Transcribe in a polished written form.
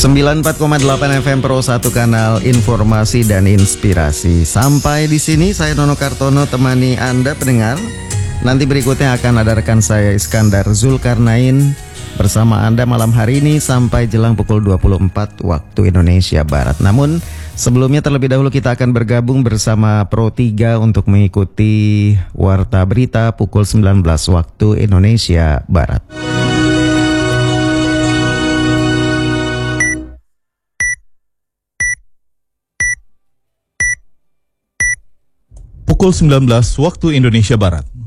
94,8 FM Pro 1 kanal informasi dan inspirasi. Sampai di sini saya Nono Kartono temani Anda pendengar. Nanti berikutnya akan ada rekan saya Iskandar Zulkarnain bersama Anda malam hari ini sampai jelang pukul 24 waktu Indonesia Barat. Namun sebelumnya terlebih dahulu kita akan bergabung bersama Pro 3 untuk mengikuti Warta Berita pukul 19 waktu Indonesia Barat. Pukul 19 waktu Indonesia Barat.